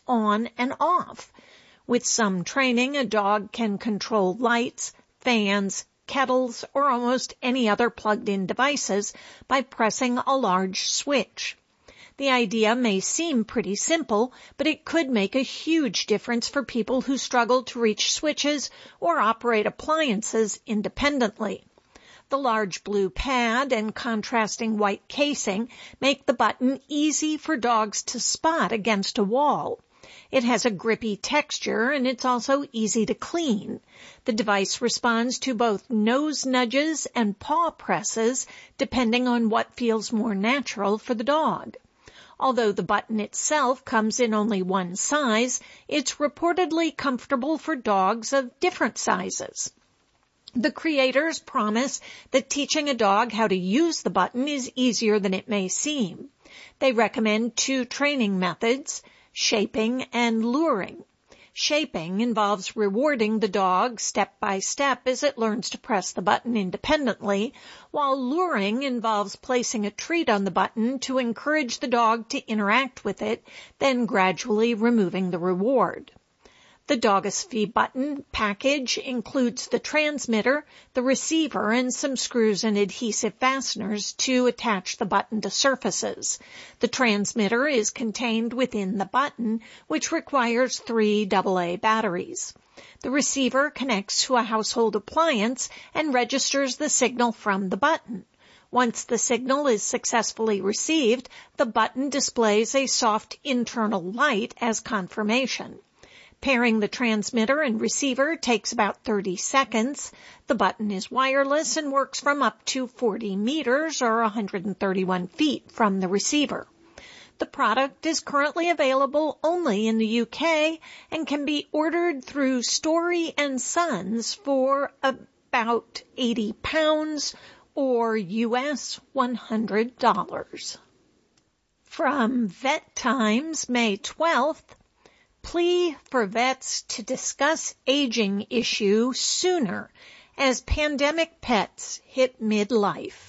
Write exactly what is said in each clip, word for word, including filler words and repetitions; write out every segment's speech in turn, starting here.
on and off. With some training, a dog can control lights, fans, kettles, or almost any other plugged-in devices by pressing a large switch. The idea may seem pretty simple, but it could make a huge difference for people who struggle to reach switches or operate appliances independently. The large blue pad and contrasting white casing make the button easy for dogs to spot against a wall. It has a grippy texture, and it's also easy to clean. The device responds to both nose nudges and paw presses, depending on what feels more natural for the dog. Although the button itself comes in only one size, it's reportedly comfortable for dogs of different sizes. The creators promise that teaching a dog how to use the button is easier than it may seem. They recommend two training methods: shaping and luring. Shaping involves rewarding the dog step by step as it learns to press the button independently, while luring involves placing a treat on the button to encourage the dog to interact with it, then gradually removing the reward. The Dogosphy button package includes the transmitter, the receiver, and some screws and adhesive fasteners to attach the button to surfaces. The transmitter is contained within the button, which requires three double A batteries. The receiver connects to a household appliance and registers the signal from the button. Once the signal is successfully received, the button displays a soft internal light as confirmation. Pairing the transmitter and receiver takes about thirty seconds. The button is wireless and works from up to forty meters or one hundred thirty-one feet from the receiver. The product is currently available only in the U K and can be ordered through Story and Sons for about eighty pounds or U S one hundred dollars. From Vet Times, May twelfth, plea for vets to discuss aging issue sooner as pandemic pets hit midlife.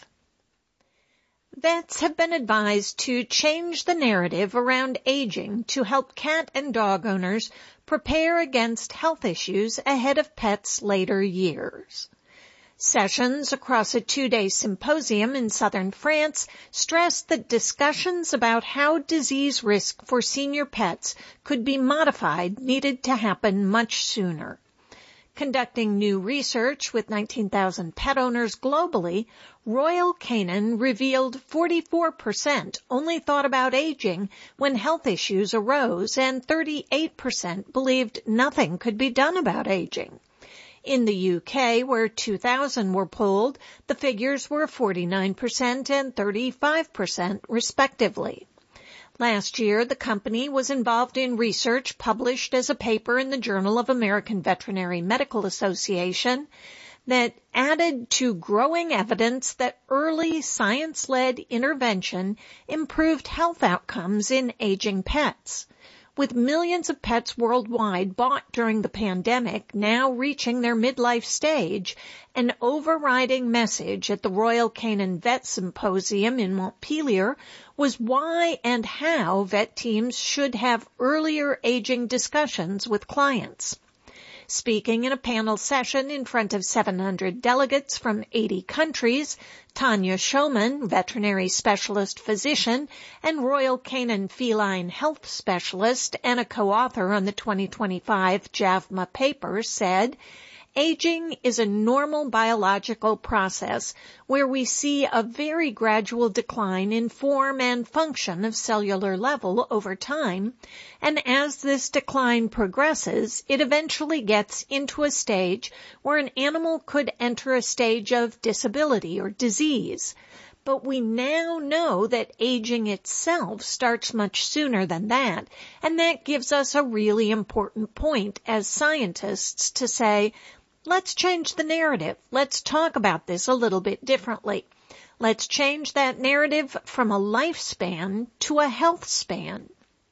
Vets have been advised to change the narrative around aging to help cat and dog owners prepare against health issues ahead of pets' later years. Sessions across a two-day symposium in southern France stressed that discussions about how disease risk for senior pets could be modified needed to happen much sooner. Conducting new research with nineteen thousand pet owners globally, Royal Canin revealed forty-four percent only thought about aging when health issues arose, and thirty-eight percent believed nothing could be done about aging. In the U K, where two thousand were polled, the figures were forty-nine percent and thirty-five percent respectively. Last year, the company was involved in research published as a paper in the Journal of American Veterinary Medical Association that added to growing evidence that early science-led intervention improved health outcomes in aging pets. With millions of pets worldwide bought during the pandemic now reaching their midlife stage, an overriding message at the Royal Canin Vet Symposium in Montpellier was why and how vet teams should have earlier aging discussions with clients. Speaking in a panel session in front of seven hundred delegates from eighty countries, Tanya Schoeman, veterinary specialist physician and Royal Canin feline health specialist and a co-author on the twenty twenty-five J A V M A paper, said, "Aging is a normal biological process where we see a very gradual decline in form and function of cellular level over time, and as this decline progresses, it eventually gets into a stage where an animal could enter a stage of disability or disease. But we now know that aging itself starts much sooner than that, and that gives us a really important point as scientists to say, let's change the narrative. Let's talk about this a little bit differently. Let's change that narrative from a lifespan to a health span."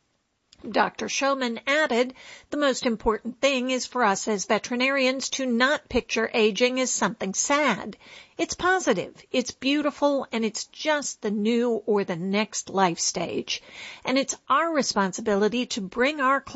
Doctor Schoeman added, "The most important thing is for us as veterinarians to not picture aging as something sad. It's positive, it's beautiful, and it's just the new or the next life stage. And it's our responsibility to bring our